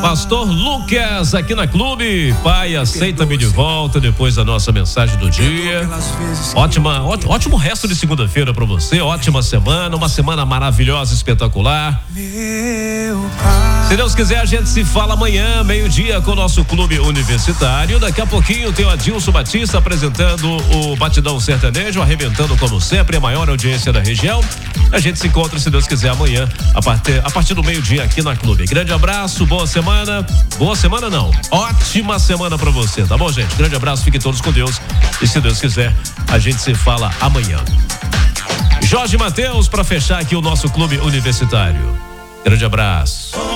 Pastor Lucas aqui na Clube. Pai, aceita-me de volta depois da nossa mensagem do dia. Ótimo resto de segunda-feira para você, ótima semana, uma semana maravilhosa, espetacular. Se Deus quiser, a gente se fala amanhã, meio-dia, com o nosso Clube Universitário. Daqui a pouquinho tem o Adilson Batista apresentando o Batidão Sertanejo, arrebentando como sempre, a maior audiência da região. A gente se encontra, se Deus quiser, amanhã, a partir do meio-dia aqui na Clube. Grande abraço, boa semana. Boa semana não, ótima semana pra você, tá bom, gente? Grande abraço, fiquem todos com Deus. E se Deus quiser, a gente se fala amanhã. Jorge Mateus, pra fechar aqui o nosso Clube Universitário. Grande abraço.